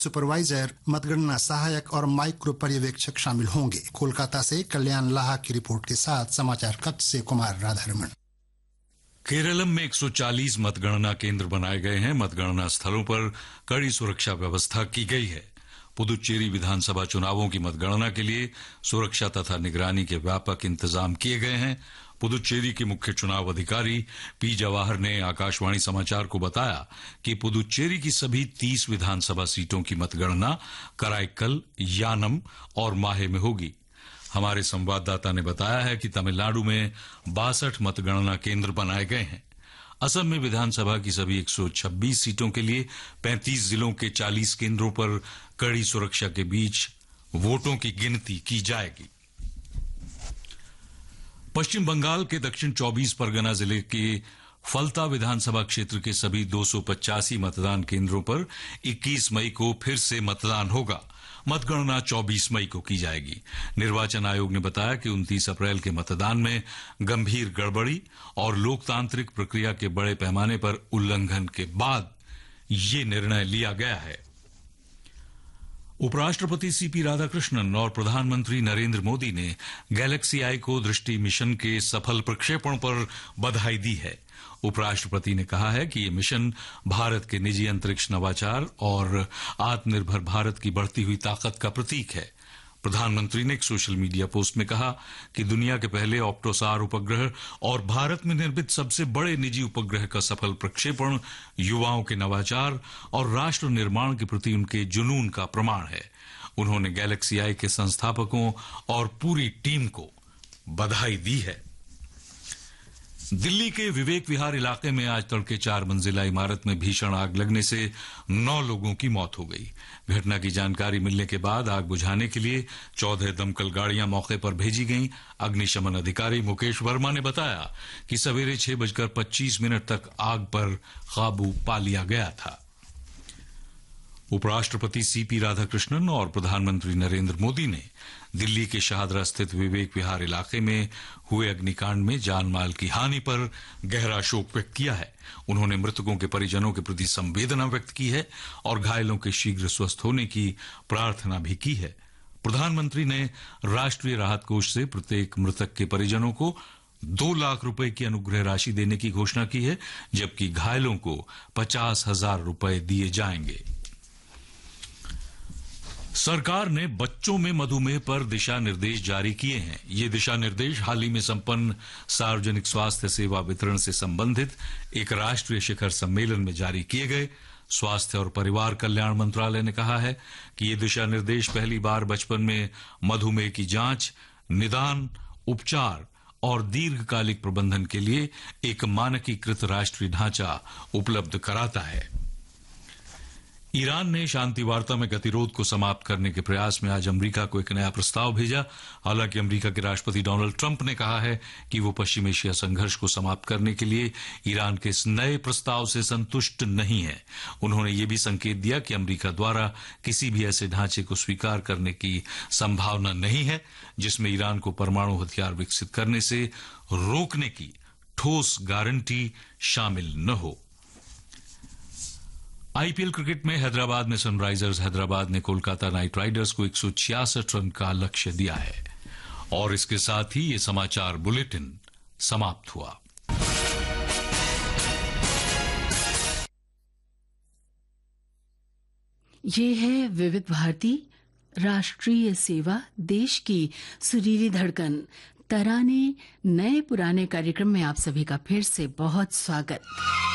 Supervisor, मतगणना सहायक और माइक्रो पर्यवेक्षक शामिल होंगे। कोलकाता से कल्याण लाहा की रिपोर्ट के साथ समाचार कक्ष से कुमार राधारमण। केरलम में 140 मतगणना केंद्र बनाए गए हैं। मतगणना स्थलों पर कड़ी सुरक्षा व्यवस्था की गई है। पुदुचेरी विधानसभा चुनावों की मतगणना के लिए सुरक्षा तथा निगरानी के व्यापक इंतजाम किए गए हैं। पुदुचेरी के मुख्य चुनाव अधिकारी पी जवाहर ने आकाशवाणी समाचार को बताया कि पुदुचेरी की सभी 30 विधानसभा सीटों की मतगणना कराईकल, यानम और माहे में होगी। हमारे संवाददाता ने बताया है कि तमिलनाडु में 62 मतगणना केंद्र बनाए गए हैं। असम में विधानसभा की सभी 126 सीटों के लिए 35 जिलों के 40 केंद्रों पर कड़ी सुरक्षा के बीच वोटों की गिनती की जाएगी। पश्चिम बंगाल के दक्षिण 24 परगना जिले के फलता विधानसभा क्षेत्र के सभी 285 मतदान केंद्रों पर 21 मई को फिर से मतदान होगा। मतगणना 24 मई को की जाएगी। निर्वाचन आयोग ने बताया कि 29 अप्रैल के मतदान में गंभीर गड़बड़ी और लोकतांत्रिक प्रक्रिया के बड़े पैमाने पर उल्लंघन के बाद ये निर्णय लिया गया है। उपराष्ट्रपति सीपी राधाकृष्णन और प्रधानमंत्री नरेंद्र मोदी ने गैलेक्सी आई को दृष्टि मिशन के सफल प्रक्षेपण पर बधाई दी है। उपराष्ट्रपति ने कहा है कि ये मिशन भारत के निजी अंतरिक्ष नवाचार और आत्मनिर्भर भारत की बढ़ती हुई ताकत का प्रतीक है। प्रधानमंत्री ने एक सोशल मीडिया पोस्ट में कहा कि दुनिया के पहले ऑप्टोसार उपग्रह और भारत में निर्मित सबसे बड़े निजी उपग्रह का सफल प्रक्षेपण युवाओं के नवाचार और राष्ट्र निर्माण के प्रति उनके जुनून का प्रमाण है। उन्होंने गैलेक्सी आई के संस्थापकों और पूरी टीम को बधाई दी है। दिल्ली के विवेक विहार इलाके में आज तड़के 4 मंजिला इमारत में भीषण आग लगने से 9 लोगों की मौत हो गई। घटना की जानकारी मिलने के बाद आग बुझाने के लिए 14 दमकल गाड़ियां मौके पर भेजी गईं। अग्निशमन अधिकारी मुकेश वर्मा ने बताया कि सवेरे 6:25 तक आग पर काबू पा लिया गया था। उपराष्ट्रपति सीपी राधाकृष्णन और प्रधानमंत्री नरेंद्र मोदी ने दिल्ली के शाहदरा स्थित विवेक विहार इलाके में हुए अग्निकांड में जानमाल की हानि पर गहरा शोक व्यक्त किया है। उन्होंने मृतकों के परिजनों के प्रति संवेदना व्यक्त की है और घायलों के शीघ्र स्वस्थ होने की प्रार्थना भी की है। प्रधानमंत्री ने राष्ट्रीय राहत कोष से प्रत्येक मृतक के परिजनों को 2 लाख रुपए की अनुग्रह राशि देने की घोषणा की है, जबकि घायलों को 50,000 रुपए दिए जाएंगे। सरकार ने बच्चों में मधुमेह पर दिशा निर्देश जारी किए हैं। ये दिशा निर्देश हाल ही में संपन्न सार्वजनिक स्वास्थ्य सेवा वितरण से संबंधित एक राष्ट्रीय शिखर सम्मेलन में जारी किए गए। स्वास्थ्य और परिवार कल्याण मंत्रालय ने कहा है कि ये दिशा निर्देश पहली बार बचपन में मधुमेह की जांच, निदान, उपचार और दीर्घकालिक प्रबंधन के लिए एक मानकीकृत राष्ट्रीय ढांचा उपलब्ध कराता है। ईरान ने शांति वार्ता में गतिरोध को समाप्त करने के प्रयास में आज अमेरिका को एक नया प्रस्ताव भेजा। हालांकि अमेरिका के राष्ट्रपति डोनाल्ड ट्रंप ने कहा है कि वो पश्चिम एशिया संघर्ष को समाप्त करने के लिए ईरान के इस नए प्रस्ताव से संतुष्ट नहीं है। उन्होंने ये भी संकेत दिया कि अमेरिका द्वारा किसी भी ऐसे ढांचे को स्वीकार करने की संभावना नहीं है जिसमें ईरान को परमाणु हथियार विकसित करने से रोकने की ठोस गारंटी शामिल न हो। आईपीएल क्रिकेट में हैदराबाद में सनराइजर्स हैदराबाद ने कोलकाता नाइट राइडर्स को 166 रन का लक्ष्य दिया है। और इसके साथ ही ये समाचार बुलेटिन समाप्त हुआ। ये है विविध भारती राष्ट्रीय सेवा, देश की सुरीली धड़कन। तराने नए पुराने कार्यक्रम में आप सभी का फिर से बहुत स्वागत।